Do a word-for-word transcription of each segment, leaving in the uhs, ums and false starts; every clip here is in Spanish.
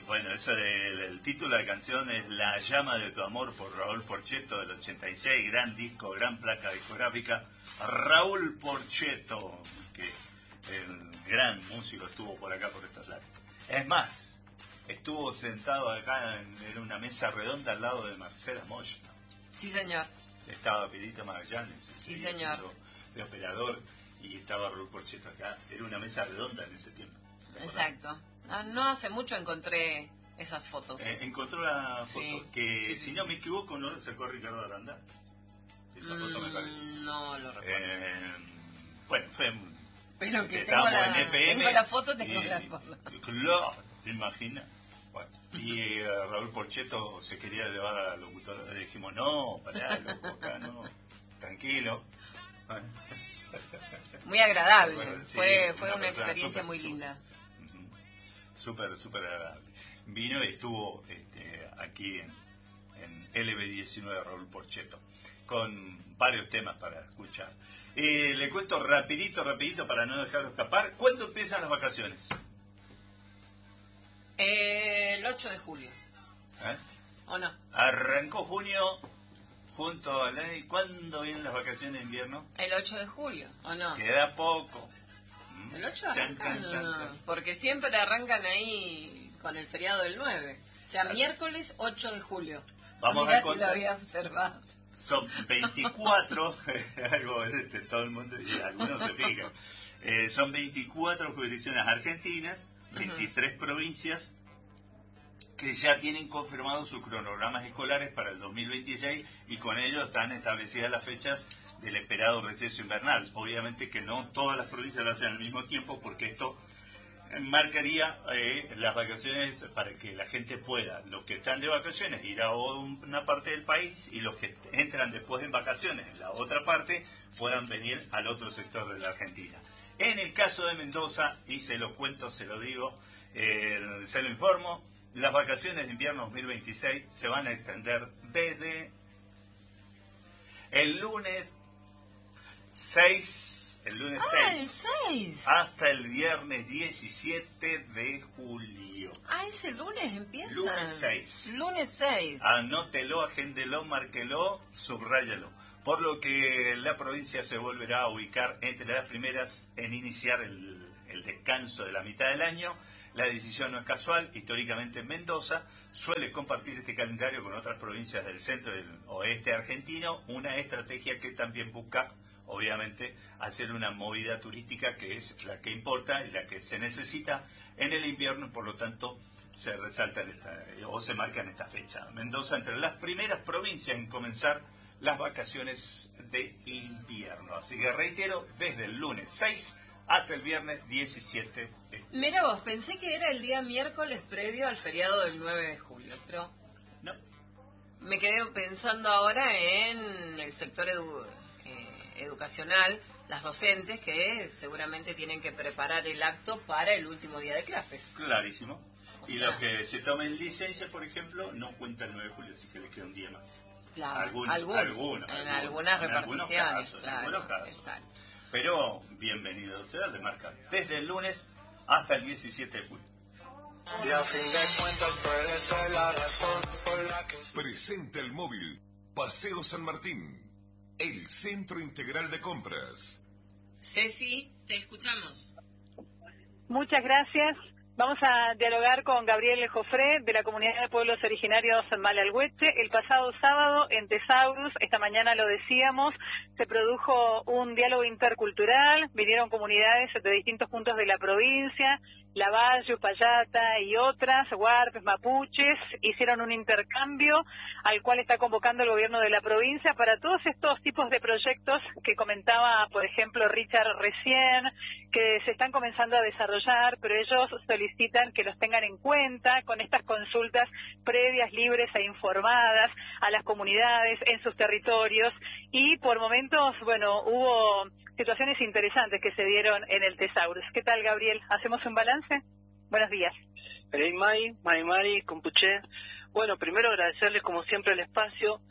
Bueno, eso de, el título de la canción es La llama de tu amor por Raúl Porchetto del ochenta y seis, gran disco, gran placa discográfica. Raúl Porchetto, que el gran músico estuvo por acá por estos lados. Es más, estuvo sentado acá en, en una mesa redonda al lado de Marcela Moya. Sí, señor. Estaba Pirito Magallanes, sí, señor, de operador, y estaba Raúl Porchetto acá. Era una mesa redonda en ese tiempo. Exacto. No, no hace mucho encontré esas fotos. Eh, encontró la foto sí, que, sí, si sí, no sí. me equivoco, no la sacó Ricardo Aranda. Esa mm, foto me parece. No lo recuerdo. Eh, bueno, fue... Pero que estábamos tengo la, en F M. tengo la foto, tengo y, la foto. Claro, imagina. Bueno, y eh, Raúl Porchetto se quería llevar a la locutora. Le dijimos, no, pará, loco, acá no. Tranquilo. Muy agradable. Bueno, sí, fue fue una una, persona experiencia súper, muy súper, linda. Súper, súper agradable. Vino y estuvo este, aquí en, en L B diecinueve Raúl Porchetto, con varios temas para escuchar. Eh, le cuento rapidito, rapidito para no dejarlo escapar. ¿Cuándo empiezan las vacaciones? Eh, el ocho de julio. ¿Eh? ¿O no? Arrancó junio junto a la... ¿Cuándo vienen las vacaciones de invierno? El ocho de julio, ¿o no? Queda poco. ¿Mm? ¿El ocho Chan, arrancan? chan, chan, No, chan. porque siempre arrancan ahí con el feriado del nueve. O sea, miércoles ocho de julio. Vamos Mirá a si contar. lo había observado. Son veinticuatro, algo de todo el mundo, y algunos se fijan. Eh, son veinticuatro jurisdicciones argentinas, veintitrés uh-huh. provincias que ya tienen confirmados sus cronogramas escolares para el dos mil veintiséis y con ello están establecidas las fechas del esperado receso invernal. Obviamente que no todas las provincias lo hacen al mismo tiempo porque esto marcaría eh, las vacaciones para que la gente pueda, los que están de vacaciones, ir a una parte del país y los que entran después en vacaciones en la otra parte puedan venir al otro sector de la Argentina. En el caso de Mendoza, y se lo cuento, se lo digo, eh, se lo informo, las vacaciones de invierno dos mil veintiséis se van a extender desde el lunes seis, el lunes ah, seis, el seis hasta el viernes diecisiete de julio. Ah, ese lunes empieza. Lunes seis. Lunes seis. Anótelo, agéndelo, márquelo, subráyalo. Por lo que la provincia se volverá a ubicar entre las primeras en iniciar el, el descanso de la mitad del año. La decisión no es casual. Históricamente Mendoza suele compartir este calendario con otras provincias del centro y del oeste argentino, una estrategia que también busca, obviamente, hacer una movida turística que es la que importa y la que se necesita en el invierno, por lo tanto se resalta en esta, o se marca en esta fecha. Mendoza entre las primeras provincias en comenzar las vacaciones de invierno. Así que reitero, desde el lunes seis hasta el viernes diecisiete de julio. Mira vos, pensé que era el día miércoles previo al feriado del nueve de julio, pero no. Me quedé pensando ahora en el sector edu eh, educacional, las docentes que seguramente tienen que preparar el acto para el último día de clases. Clarísimo. O y sea, los que se tomen licencia, por ejemplo, no cuentan el nueve de julio, así que les queda un día más. Claro, Algunos, algún, algunos, en algunos, algunas en reparticiones, algunos casos, claro, en algunos casos. exacto. Pero bienvenido sea, le marca desde el lunes hasta el diecisiete de julio. Y a fin de cuentas puede ser la razón por la que... Presenta el móvil Paseo San Martín, el centro integral de compras. Ceci, te escuchamos. Muchas gracias. Vamos a dialogar con Gabriel Jofré, de la Comunidad de Pueblos Originarios Malalhueche. El pasado sábado en Tesaurus, esta mañana lo decíamos, se produjo un diálogo intercultural, vinieron comunidades de distintos puntos de la provincia, Lavalle, Upayata y otras, huarpes, mapuches, hicieron un intercambio al cual está convocando el gobierno de la provincia para todos estos tipos de proyectos que comentaba, por ejemplo, Richard recién, que se están comenzando a desarrollar, pero ellos solicitan que los tengan en cuenta con estas consultas previas, libres e informadas a las comunidades en sus territorios, y por momentos, bueno, hubo situaciones interesantes que se dieron en el Tesaurus. ¿Qué tal, Gabriel? ¿Hacemos un balance? Buenos días. Hey, Mari, Mari, Mari, Compuché. Bueno, primero agradecerles como siempre el espacio.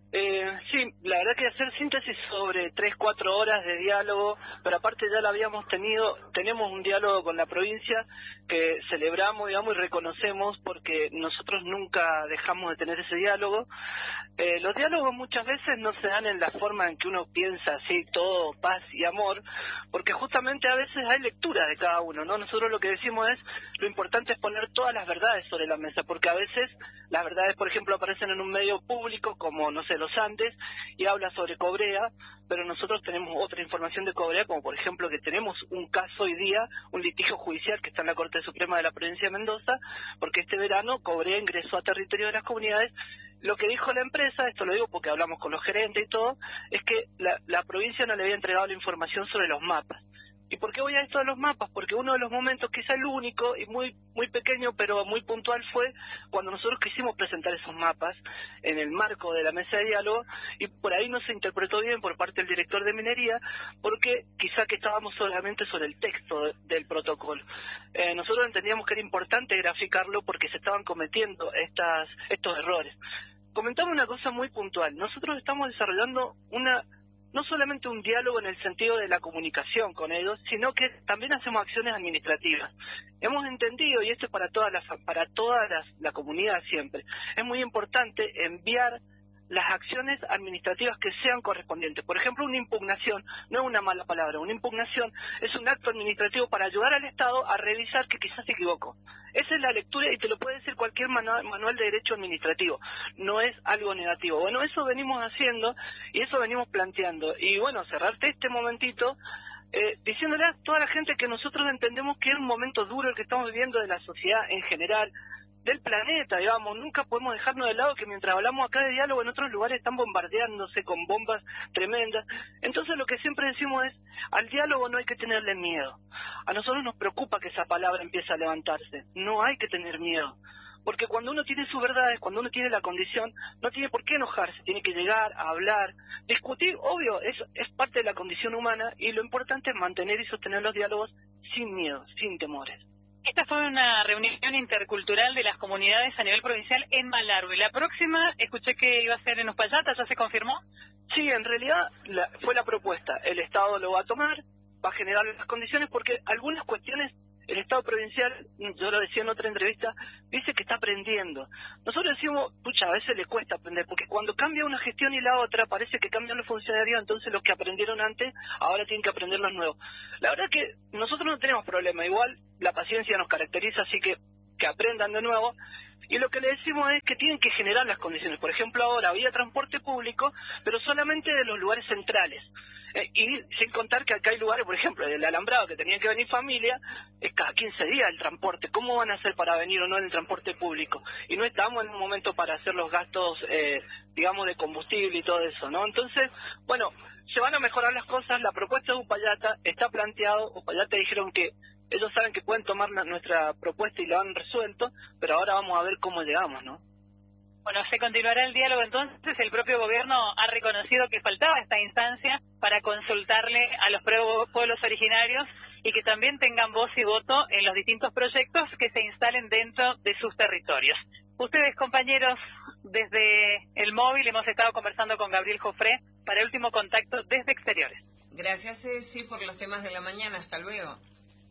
Eh, sí, la verdad que hacer síntesis sobre tres, cuatro horas de diálogo, pero aparte ya lo habíamos tenido, tenemos un diálogo con la provincia que celebramos, digamos, y reconocemos porque nosotros nunca dejamos de tener ese diálogo. Eh, los diálogos muchas veces no se dan en la forma en que uno piensa, así, todo paz y amor, porque justamente a veces hay lectura de cada uno, ¿no? Nosotros lo que decimos es, lo importante es poner todas las verdades sobre la mesa, porque a veces las verdades, por ejemplo, aparecen en un medio público como, no sé, Los Andes, y habla sobre Cobrea, pero nosotros tenemos otra información de Cobrea, como por ejemplo que tenemos un caso hoy día, un litigio judicial que está en la Corte Suprema de la Provincia de Mendoza, porque este verano Cobrea ingresó a territorio de las comunidades. Lo que dijo la empresa, esto lo digo porque hablamos con los gerentes y todo, es que la, la provincia no le había entregado la información sobre los mapas. ¿Y por qué voy a esto de los mapas? Porque uno de los momentos, quizá el único y muy muy pequeño, pero muy puntual, fue cuando nosotros quisimos presentar esos mapas en el marco de la mesa de diálogo, y por ahí no se interpretó bien por parte del director de minería, porque quizá que estábamos solamente sobre el texto de, del protocolo. Eh, nosotros entendíamos que era importante graficarlo porque se estaban cometiendo estas estos errores. Comentamos una cosa muy puntual. Nosotros estamos desarrollando una... no solamente un diálogo en el sentido de la comunicación con ellos, sino que también hacemos acciones administrativas. Hemos entendido, y esto es para toda la, para toda la, la comunidad siempre, es muy importante enviar las acciones administrativas que sean correspondientes. Por ejemplo, una impugnación, no es una mala palabra, una impugnación es un acto administrativo para ayudar al Estado a revisar que quizás se equivocó. Esa es la lectura y te lo puede decir cualquier manual, manual de derecho administrativo, no es algo negativo. Bueno, eso venimos haciendo y eso venimos planteando. Y bueno, cerrarte este momentito eh, diciéndole a toda la gente que nosotros entendemos que es un momento duro el que estamos viviendo de la sociedad en general, del planeta, digamos. Nunca podemos dejarnos de lado que mientras hablamos acá de diálogo, en otros lugares están bombardeándose con bombas tremendas. Entonces lo que siempre decimos es, al diálogo no hay que tenerle miedo. A nosotros nos preocupa que esa palabra empiece a levantarse. No hay que tener miedo. Porque cuando uno tiene sus verdades, cuando uno tiene la condición, no tiene por qué enojarse, tiene que llegar a hablar, discutir, obvio, es, es parte de la condición humana, y lo importante es mantener y sostener los diálogos sin miedo, sin temores. Esta fue una reunión intercultural de las comunidades a nivel provincial en Malargüe. La próxima, escuché que iba a ser en Uspallata, ¿ya se confirmó? Sí, en realidad la, fue la propuesta. El Estado lo va a tomar, va a generar las condiciones, porque algunas cuestiones el Estado provincial, yo lo decía en otra entrevista, dice que está aprendiendo. Nosotros decimos, pucha, a veces le cuesta aprender, porque cuando cambia una gestión y la otra, parece que cambian los funcionarios, entonces los que aprendieron antes, ahora tienen que aprender los nuevos. La verdad que nosotros no tenemos problema, igual la paciencia nos caracteriza, así que que aprendan de nuevo. Y lo que le decimos es que tienen que generar las condiciones. Por ejemplo, ahora había transporte público, pero solamente de los lugares centrales. Eh, y sin contar que acá hay lugares, por ejemplo, del Alambrado, que tenían que venir familia, es cada quince días el transporte. ¿Cómo van a hacer para venir o no en el transporte público? Y no estamos en un momento para hacer los gastos, eh, digamos, de combustible y todo eso, ¿no? Entonces, bueno, se van a mejorar las cosas. La propuesta de Uspallata está planteado. Uspallata dijeron que ellos saben que pueden tomar la, nuestra propuesta y lo han resuelto, pero ahora vamos a ver cómo llegamos, ¿no? Bueno, se continuará el diálogo entonces. El propio gobierno ha reconocido que faltaba esta instancia para consultarle a los pueblos originarios y que también tengan voz y voto en los distintos proyectos que se instalen dentro de sus territorios. Ustedes, compañeros, desde el móvil hemos estado conversando con Gabriel Jofré para el último contacto desde Exteriores. Gracias, Ceci, por los temas de la mañana. Hasta luego.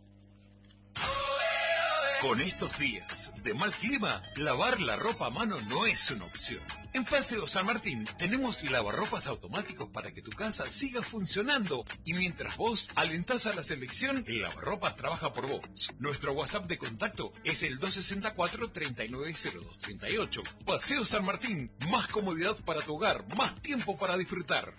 Con estos días de mal clima, lavar la ropa a mano no es una opción. En Paseo San Martín tenemos lavarropas automáticos para que tu casa siga funcionando. Y mientras vos alentás a la selección, el lavarropas trabaja por vos. Nuestro WhatsApp de contacto es el dos sesenta y cuatro, treinta y nueve cero dos treinta y ocho. Paseo San Martín, más comodidad para tu hogar, más tiempo para disfrutar.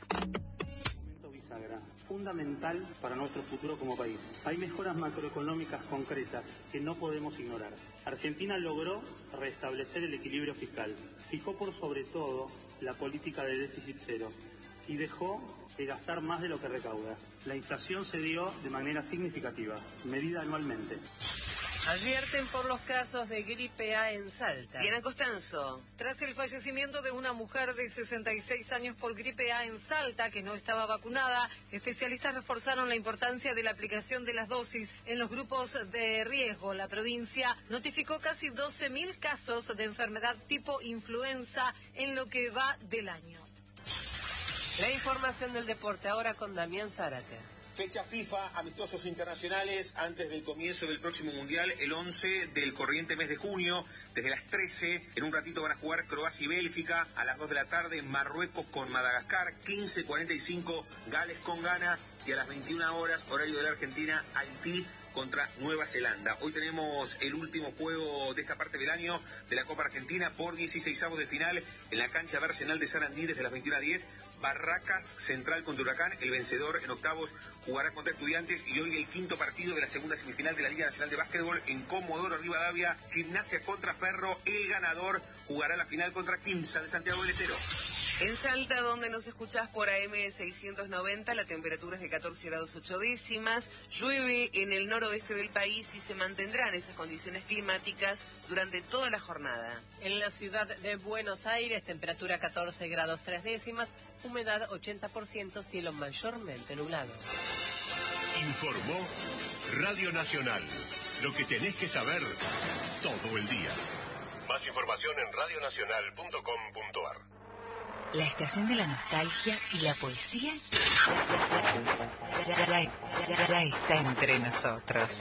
Fundamental para nuestro futuro como país. Hay mejoras macroeconómicas concretas que no podemos ignorar. Argentina logró restablecer el equilibrio fiscal, fijó por sobre todo la política de déficit cero y dejó de gastar más de lo que recauda. La inflación se dio de manera significativa, medida anualmente. Advierten por los casos de gripe A en Salta. Diana Costanzo. Tras el fallecimiento de una mujer de sesenta y seis años por gripe A en Salta, que no estaba vacunada, especialistas reforzaron la importancia de la aplicación de las dosis en los grupos de riesgo. La provincia notificó casi doce mil casos de enfermedad tipo influenza en lo que va del año. La información del deporte ahora con Damián Zárate. Fecha FIFA, amistosos internacionales antes del comienzo del próximo Mundial, el once del corriente mes de junio, desde las trece. En un ratito van a jugar Croacia y Bélgica, a las dos de la tarde Marruecos con Madagascar, quince cuarenta y cinco Gales con Ghana y a las veintiuna horas, horario de la Argentina, Haití contra Nueva Zelanda. Hoy tenemos el último juego de esta parte del año de la Copa Argentina por dieciseisavos de final en la cancha de Arsenal de Sarandí desde las veintiuna a diez. Barracas Central contra Huracán, el vencedor en octavos jugará contra Estudiantes, y hoy el quinto partido de la segunda semifinal de la Liga Nacional de Básquetbol en Comodoro Rivadavia, Gimnasia contra Ferro, el ganador jugará la final contra Quimsa de Santiago del Estero. En Salta, donde nos escuchás por A M seiscientos noventa, la temperatura es de catorce grados ocho décimas, llueve en el noroeste del país y se mantendrán esas condiciones climáticas durante toda la jornada. En la ciudad de Buenos Aires, temperatura catorce grados tres décimas, humedad ochenta por ciento, cielo mayormente nublado. Informó Radio Nacional. Lo que tenés que saber todo el día. Más información en radionacional punto com punto ar. La estación de la nostalgia y la poesía ya, ya, ya, ya, ya, ya está entre nosotros.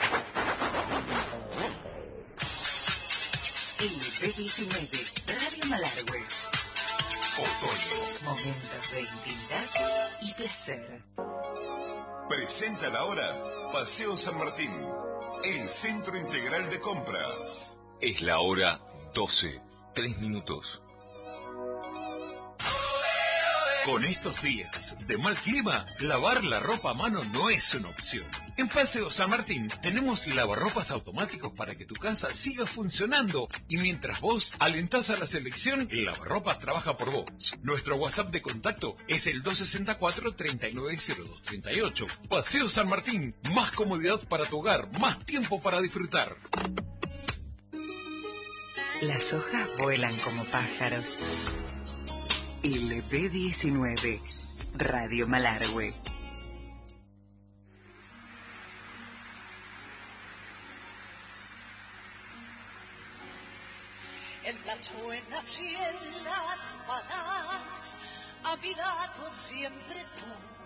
L P diecinueve, Radio Malargüe. Otoño. Momentos de intimidad y placer. Presentan ahora Paseo San Martín, el centro integral de compras. Es la hora doce, tres minutos. Con estos días de mal clima, lavar la ropa a mano no es una opción. En Paseo San Martín tenemos lavarropas automáticos para que tu casa siga funcionando y mientras vos alentás a la selección, el lavarropas trabaja por vos. Nuestro WhatsApp de contacto es el dos sesenta y cuatro, treinta y nueve cero dos treinta y ocho. Paseo San Martín, más comodidad para tu hogar, más tiempo para disfrutar. Las hojas vuelan como pájaros. L P diecinueve, Radio Malargüe. En las buenas y en las malas, a mi lado siempre tú.